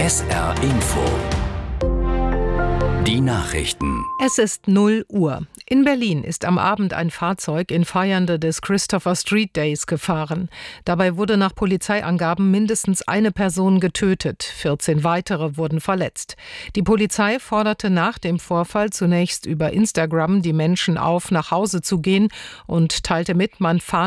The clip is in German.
SR Info. Die Nachrichten. Es ist 0 Uhr. In Berlin ist am Abend ein Fahrzeug in Feiernde des Christopher Street Days gefahren. Dabei wurde nach Polizeiangaben mindestens eine Person getötet. 14 weitere wurden verletzt. Die Polizei forderte nach dem Vorfall zunächst über Instagram die Menschen auf, nach Hause zu gehen und teilte mit, man fahre